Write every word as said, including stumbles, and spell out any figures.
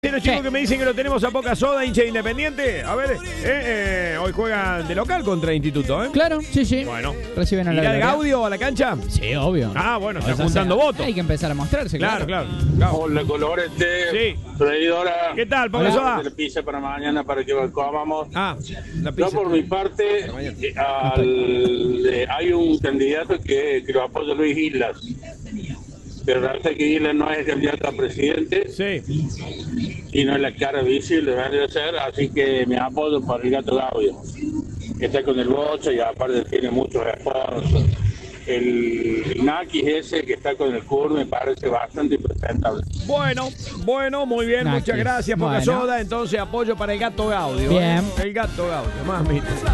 Los chicos que me dicen que lo tenemos a Poca Soda, hincha Independiente. A ver, eh, eh, hoy juegan de local contra Instituto, ¿eh? Claro, sí, sí. Bueno. Reciben a la ¿Irá el Gloria. Gaudio a la cancha? Sí, obvio. Ah, bueno, O está sea, juntando o sea, votos. Hay que empezar a mostrarse, Claro, claro. claro. claro. Hola, Colorete. Sí. Freidora. ¿Qué tal, Poca Soda? La pizza para mañana para que comamos. Ah, la Yo, pizza. por mi parte, eh, al- eh, hay un candidato que, que lo apoya, Luis Islas. Pero resulta que Islas no es candidato a presidente Sí. y no es la cara visible, debe ser, así que me apoyo para el Gato Gaudio. Que está con el Bocha y aparte tiene muchos esfuerzos. El Naki ese que está con el Kur me parece bastante impresentable. Bueno, bueno, muy bien, Nakis. muchas gracias, Poca Bueno. Soda. Entonces, apoyo para el Gato Gaudio. Bien. ¿eh? El Gato Gaudio, mamita.